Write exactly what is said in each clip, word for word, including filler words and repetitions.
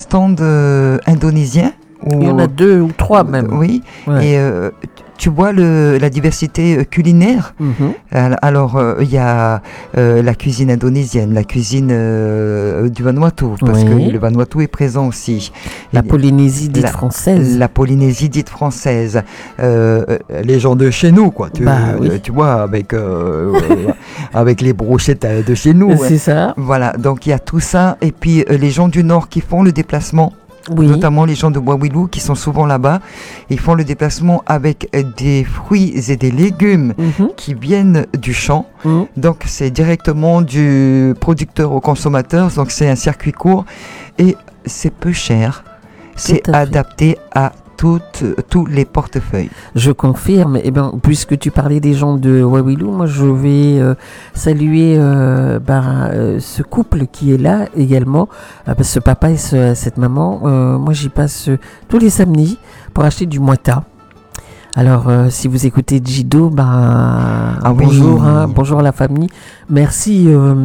stand euh, indonésien. Où, il y en a deux ou trois même. Oui, ouais. et euh, tu vois le, la diversité culinaire. Mm-hmm. Alors, il euh, y a euh, la cuisine indonésienne, la cuisine euh, du Vanuatu, parce oui. que le Vanuatu est présent aussi. La et, Polynésie dite la, française. La Polynésie dite française. Euh, les gens de chez nous, quoi. Tu, bah, oui. tu vois, avec, euh, avec les brochettes de chez nous. C'est ouais. ça. Voilà, donc il y a tout ça. Et puis, euh, les gens du Nord qui font le déplacement. Oui. Notamment les gens de Bois-Willow qui sont souvent là-bas. Ils font le déplacement avec des fruits et des légumes mm-hmm. qui viennent du champ. Mm. Donc c'est directement du producteur au consommateur. Donc c'est un circuit court et c'est peu cher. C'est adapté à toutes, tous les portefeuilles. Je confirme. Eh ben, puisque tu parlais des gens de Wawilou, moi je vais euh, saluer euh, ben, euh, ce couple qui est là également, euh, parce que ce papa et ce, cette maman, euh, moi j'y passe euh, tous les samedis pour acheter du moita. Alors, euh, si vous écoutez Jido, ben, ah bonjour, oui. hein, bonjour à la famille. Merci euh,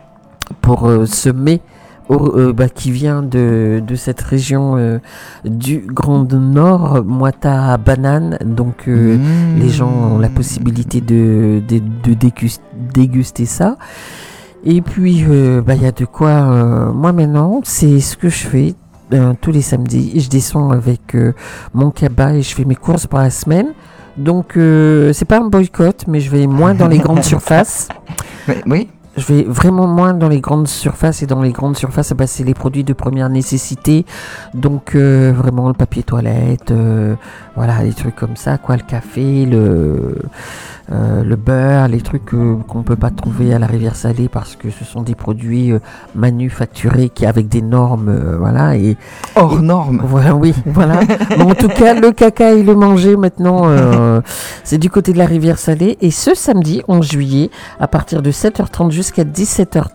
pour euh, ce mets Euh, bah, qui vient de, de cette région euh, du Grand Nord, moita banane. Donc euh, mmh. les gens ont la possibilité de, de, de déguster, déguster ça. Et puis euh, bah, y a de quoi. Euh, moi maintenant, c'est ce que je fais euh, tous les samedis. Je descends avec euh, mon cabas et je fais mes courses pour la semaine. Donc euh, c'est pas un boycott, mais je vais moins dans les grandes surfaces. Mais, oui. Je vais vraiment moins dans les grandes surfaces et dans les grandes surfaces, bah, c'est les produits de première nécessité. Donc euh, vraiment le papier toilette, euh, voilà, les trucs comme ça, quoi, le café, le, euh, le beurre, les trucs euh, qu'on peut pas trouver à la Rivière Salée parce que ce sont des produits euh, manufacturés qui avec des normes, euh, voilà. Et, hors et, normes. Voilà, oui, voilà. Mais en tout cas, le caca et le manger maintenant, euh, c'est du côté de la Rivière Salée. Et ce samedi onze juillet, à partir de sept heures trente jusqu'à dix-sept heures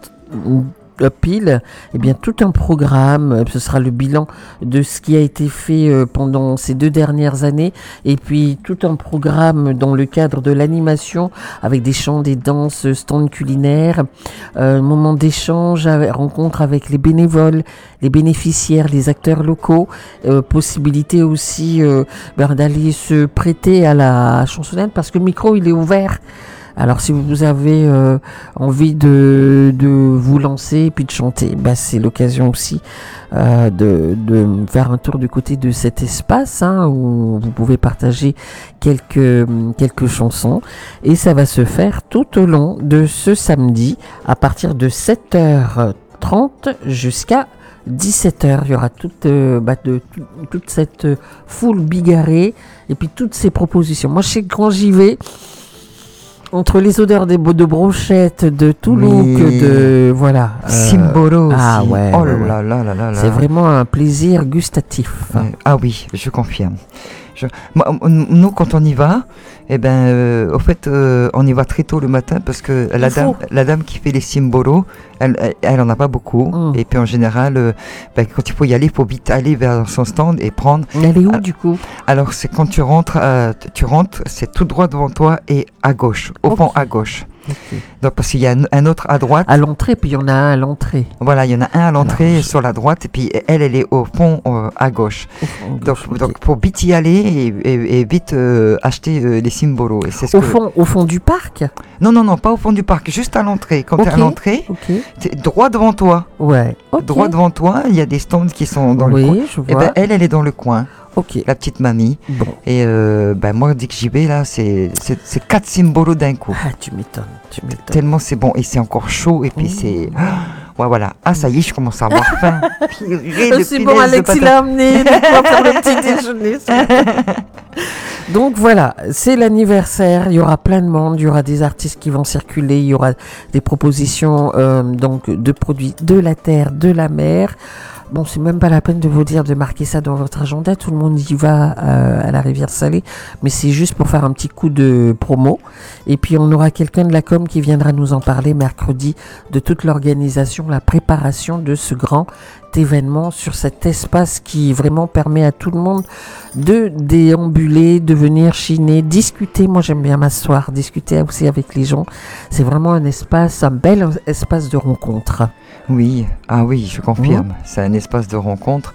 pile, eh bien tout un programme, ce sera le bilan de ce qui a été fait euh, pendant ces deux dernières années et puis tout un programme dans le cadre de l'animation avec des chants, des danses, stands culinaires, euh, moments d'échange, rencontres avec les bénévoles, les bénéficiaires, les acteurs locaux, euh, possibilité aussi euh, ben, d'aller se prêter à la chansonnette parce que le micro il est ouvert. Alors si vous avez euh, envie de, de vous lancer et puis de chanter, bah, c'est l'occasion aussi euh, de, de faire un tour du côté de cet espace hein, où vous pouvez partager quelques, quelques chansons. Et ça va se faire tout au long de ce samedi à partir de sept heures trente jusqu'à dix-sept heures. Il y aura toute, euh, bah, de, tout, toute cette foule bigarrée et puis toutes ces propositions. Moi je sais que quand j'y vais, entre les odeurs des de brochettes, de Toulouse, oui. de voilà. Euh, Simbolo aussi. Ah ouais. Oh ouais, là là là là là. C'est vraiment un plaisir gustatif. Euh, ah oui, je confirme. Je, moi, nous, quand on y va, eh ben, euh, au fait, euh, on y va très tôt le matin parce que la dame, la dame qui fait les Simbolo, elle, elle, elle en a pas beaucoup. Mm. Et puis en général, euh, ben, quand il faut y aller, il faut vite aller vers son stand et prendre. Elle est où ah, du coup? Alors c'est quand tu rentres, euh, tu rentres, c'est tout droit devant toi et à gauche, au okay. fond à gauche. Okay. Donc parce qu'il y a un, un autre à droite. À l'entrée, puis il y en a un à l'entrée. Voilà, il y en a un à l'entrée Alors, sur la droite et puis elle, elle est au fond euh, à gauche. Fond, donc, gauche, donc okay. pour vite y aller et, et, et vite euh, acheter euh, les Simbolo. Et c'est ce au que... fond, au fond du parc? Non, non, non, pas au fond du parc, juste à l'entrée. Quand okay. tu es à l'entrée, okay. tu es droit devant toi. Ouais. Okay. Droit devant toi, il y a des stands qui sont dans oui, le coin. Je vois. Et ben elle, elle est dans le coin. Ok. La petite mamie. Bon. Et euh, ben moi, dès que j'y vais, là, c'est, c'est, c'est quatre Simbolo d'un coup. Ah, tu m'étonnes, tu m'étonnes. Tellement c'est bon. Et c'est encore chaud. Et puis mmh. c'est... Ouais, voilà. Ah, ça y est, je commence à avoir faim. C'est bon, Alex, il a amené de quoi faire le petit déjeuner. Donc voilà, c'est l'anniversaire. Il y aura plein de monde. Il y aura des artistes qui vont circuler. Il y aura des propositions euh, donc de produits de la terre, de la mer. Bon, c'est même pas la peine de vous dire de marquer ça dans votre agenda. Tout le monde y va euh, à la Rivière Salée, mais c'est juste pour faire un petit coup de promo. Et puis on aura quelqu'un de la com qui viendra nous en parler mercredi de toute l'organisation, la préparation de ce grand événement sur cet espace qui vraiment permet à tout le monde de déambuler, de venir chiner, discuter. Moi j'aime bien m'asseoir, discuter aussi avec les gens. C'est vraiment un espace, un bel espace de rencontre. Oui, ah oui, je confirme. Mmh. C'est un espace de rencontre.